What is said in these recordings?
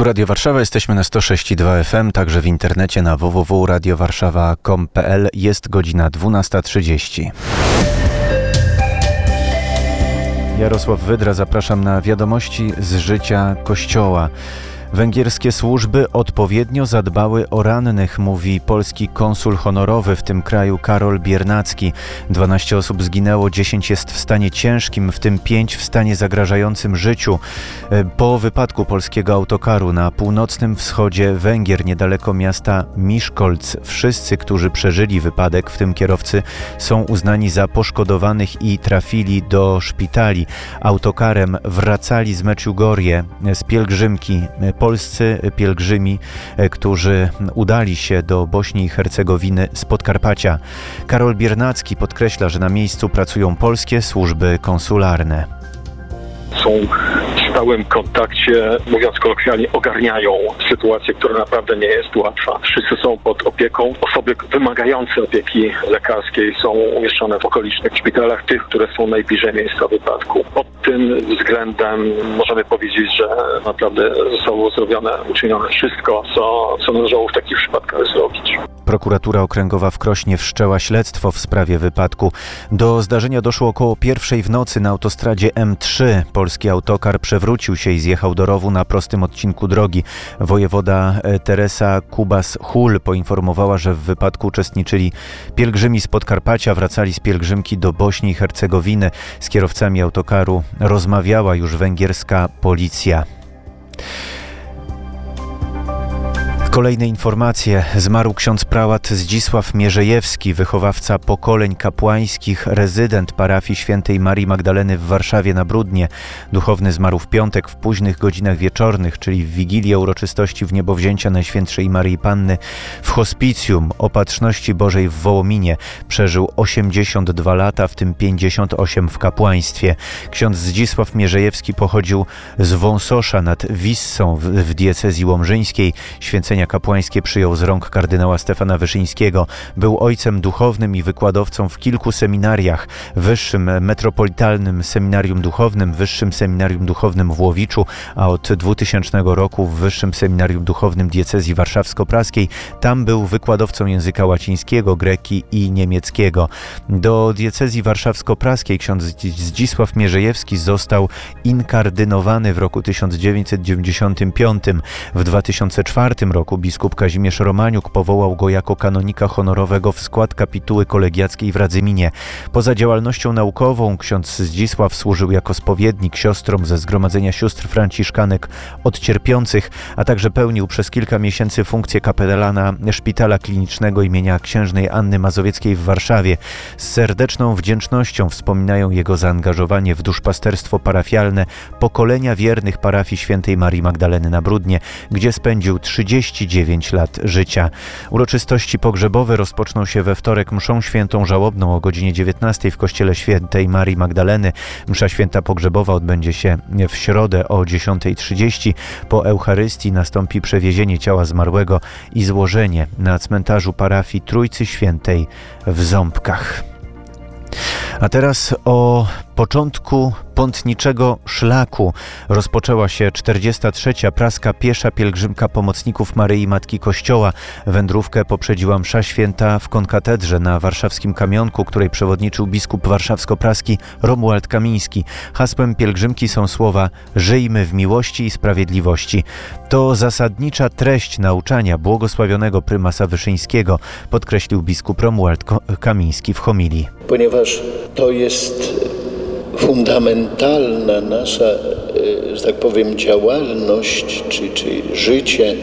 Tu Radio Warszawa, jesteśmy na 106,2 FM, także w internecie na www.radiowarszawa.com.pl. Jest godzina 12:30. Jarosław Wydra, zapraszam na wiadomości z życia Kościoła. Węgierskie służby odpowiednio zadbały o rannych, mówi polski konsul honorowy w tym kraju Karol Biernacki. 12 osób zginęło, 10 jest w stanie ciężkim, w tym 5 w stanie zagrażającym życiu. Po wypadku polskiego autokaru na północnym wschodzie Węgier, niedaleko miasta Miskolc, wszyscy, którzy przeżyli wypadek, w tym kierowcy, są uznani za poszkodowanych i trafili do szpitali. Autokarem wracali z Meciugorje, z pielgrzymki, polscy pielgrzymi, którzy udali się do Bośni i Hercegowiny z Podkarpacia. Karol Biernacki podkreśla, że na miejscu pracują polskie służby konsularne. Są w stałym kontakcie, mówiąc kolokwialnie, ogarniają sytuację, która naprawdę nie jest łatwa. Wszyscy są pod opieką. Osoby wymagające opieki lekarskiej są umieszczone w okolicznych szpitalach, tych, które są najbliżej miejsca wypadku. Pod tym względem możemy powiedzieć, że naprawdę zostało uczynione wszystko, co należało w takich przypadkach zrobić. Prokuratura Okręgowa w Krośnie wszczęła śledztwo w sprawie wypadku. Do zdarzenia doszło około 1:00 w nocy na autostradzie M3. Polski autokar przewrócił się i zjechał do rowu na prostym odcinku drogi. Wojewoda Teresa Kubas-Hul poinformowała, że w wypadku uczestniczyli pielgrzymi z Podkarpacia, wracali z pielgrzymki do Bośni i Hercegowiny. Z kierowcami autokaru rozmawiała już węgierska policja. Kolejne informacje. Zmarł ksiądz prałat Zdzisław Mierzejewski, wychowawca pokoleń kapłańskich, rezydent parafii Świętej Marii Magdaleny w Warszawie na Bródnie. Duchowny zmarł w piątek w późnych godzinach wieczornych, czyli w Wigilię uroczystości wniebowzięcia Najświętszej Maryi Panny w hospicjum Opatrzności Bożej w Wołominie. Przeżył 82 lata, w tym 58 w kapłaństwie. Ksiądz Zdzisław Mierzejewski pochodził z Wąsosza nad Wissą w diecezji łomżyńskiej. Święcenia kapłańskie przyjął z rąk kardynała Stefana Wyszyńskiego. Był ojcem duchownym i wykładowcą w kilku seminariach. Wyższym Metropolitalnym Seminarium Duchownym, Wyższym Seminarium Duchownym w Łowiczu, a od 2000 roku w Wyższym Seminarium Duchownym Diecezji Warszawsko-Praskiej. Tam był wykładowcą języka łacińskiego, greki i niemieckiego. Do diecezji warszawsko-praskiej ksiądz Zdzisław Mierzejewski został inkardynowany w roku 1995. W 2004 roku biskup Kazimierz Romaniuk powołał go jako kanonika honorowego w skład kapituły kolegiackiej w Radzyminie. Poza działalnością naukową ksiądz Zdzisław służył jako spowiednik siostrom ze Zgromadzenia Sióstr Franciszkanek Odcierpiących, a także pełnił przez kilka miesięcy funkcję kapelana Szpitala Klinicznego imienia księżnej Anny Mazowieckiej w Warszawie. Z serdeczną wdzięcznością wspominają jego zaangażowanie w duszpasterstwo parafialne pokolenia wiernych parafii Świętej Marii Magdaleny na Bródnie, gdzie spędził 39 lat życia. Uroczystości pogrzebowe rozpoczną się we wtorek mszą świętą żałobną o godzinie 19 w kościele Świętej Marii Magdaleny. Msza święta pogrzebowa odbędzie się w środę o 10:30. Po Eucharystii nastąpi przewiezienie ciała zmarłego i złożenie na cmentarzu parafii Trójcy Świętej w Ząbkach. A teraz o początku pątniczego szlaku. Rozpoczęła się 43. praska piesza pielgrzymka pomocników Maryi Matki Kościoła. Wędrówkę poprzedziła msza święta w konkatedrze na warszawskim Kamionku, której przewodniczył biskup warszawsko-praski Romuald Kamiński. Hasłem pielgrzymki są słowa: żyjmy w miłości i sprawiedliwości. To zasadnicza treść nauczania błogosławionego prymasa Wyszyńskiego, podkreślił biskup Romuald Kamiński w homilii. Ponieważ to jest fundamentalna nasza, że tak powiem, działalność, czy życie,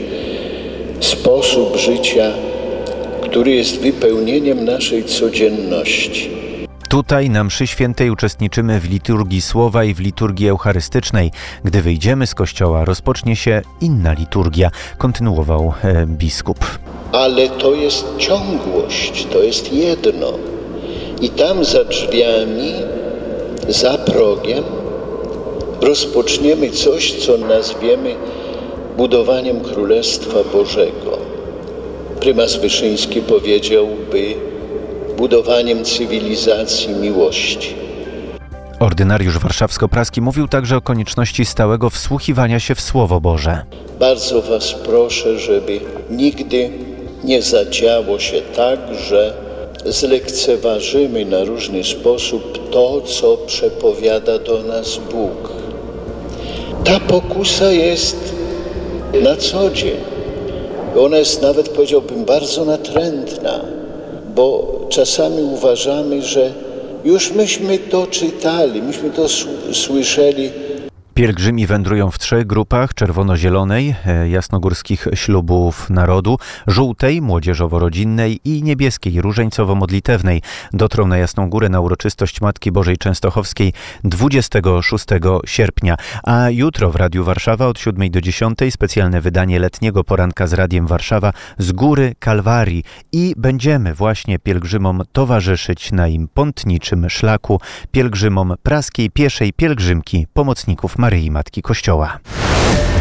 sposób życia, który jest wypełnieniem naszej codzienności. Tutaj na mszy świętej uczestniczymy w liturgii słowa i w liturgii eucharystycznej. Gdy wyjdziemy z kościoła, rozpocznie się inna liturgia, kontynuował biskup. Ale to jest ciągłość, to jest jedno. I tam za drzwiami, za progiem rozpoczniemy coś, co nazwiemy budowaniem Królestwa Bożego. Prymas Wyszyński powiedziałby budowaniem cywilizacji miłości. Ordynariusz warszawsko-praski mówił także o konieczności stałego wsłuchiwania się w Słowo Boże. Bardzo was proszę, żeby nigdy nie zadziało się tak, że zlekceważymy na różny sposób to, co przepowiada do nas Bóg. Ta pokusa jest na co dzień. Ona jest nawet, powiedziałbym, bardzo natrętna, bo czasami uważamy, że już myśmy to czytali, myśmy to słyszeli. Pielgrzymi wędrują w 3 grupach: czerwono-zielonej, jasnogórskich ślubów narodu, żółtej, młodzieżowo-rodzinnej i niebieskiej, różańcowo-modlitewnej. Dotrą na Jasną Górę na uroczystość Matki Bożej Częstochowskiej 26 sierpnia. A jutro w Radiu Warszawa od 7 do 10 specjalne wydanie letniego poranka z Radiem Warszawa z Góry Kalwarii. I będziemy właśnie pielgrzymom towarzyszyć na im pątniczym szlaku, pielgrzymom praskiej pieszej pielgrzymki pomocników Maryi Matki Kościoła.